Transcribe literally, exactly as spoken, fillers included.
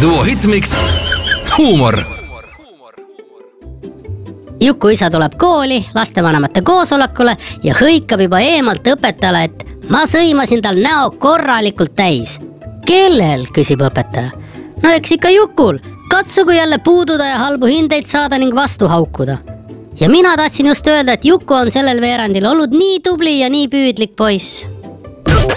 duo Hitmix huumor. Juku isa tuleb kooli lastevanemate koosolekule ja hõikab juba eemalt õpetajale, et ma sõimasin tal näo korralikult täis. Kellel, küsib õpetaja. No eks ikka Jukul, katsugu jälle puududa ja halbu hindeid saada ning vastu haukuda. Ja mina tahtsin just öelda, et Juku on sellel veerandil olnud nii tubli ja nii püüdlik poiss.